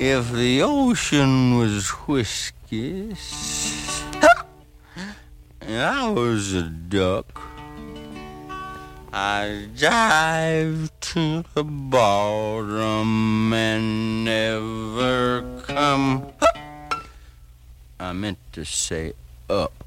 If the ocean was whiskey and I was a duck, I'd dive to the bottom and never come. I meant to say up.